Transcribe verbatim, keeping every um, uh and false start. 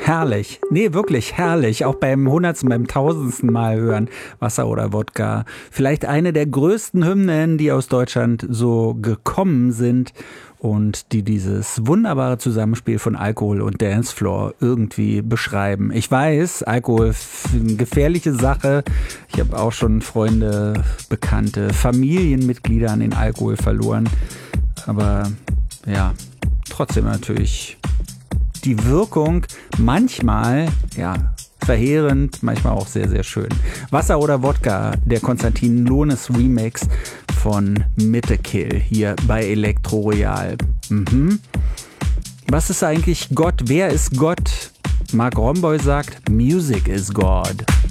Herrlich. Nee, wirklich herrlich. Auch beim hundertsten, beim tausendsten Mal hören. Wasser oder Wodka. Vielleicht eine der größten Hymnen, die aus Deutschland so gekommen sind und die dieses wunderbare Zusammenspiel von Alkohol und Dancefloor irgendwie beschreiben. Ich weiß, Alkohol ist eine gefährliche Sache. Ich habe auch schon Freunde, Bekannte, Familienmitglieder an den Alkohol verloren. Aber ja, trotzdem natürlich die Wirkung manchmal, ja, verheerend, manchmal auch sehr, sehr schön. Wasser oder Wodka, der Konstantin Lohnes Remix von Mittekill hier bei Elektro Royal. Mhm. Was ist eigentlich Gott? Wer ist Gott? Mark Romboy sagt, Music is God.